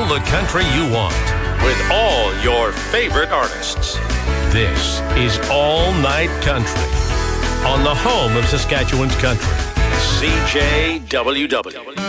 the country you want. With all your favorite artists. This is All Night Country on the home of Saskatchewan's country. CJWW.